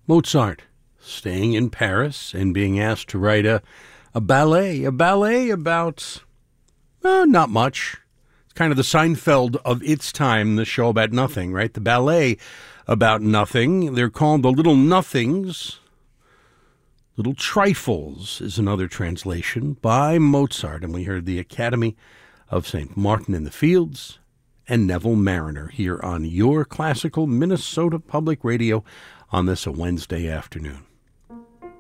Mozart staying in Paris and being asked to write a ballet about not much. It's kind of the Seinfeld of its time, the show about nothing, right? The ballet about nothing. They're called The Little Nothings. Little Trifles is another translation by Mozart, and we heard the Academy of St. Martin in the Fields and Neville Mariner here on your classical Minnesota Public Radio on this Wednesday afternoon.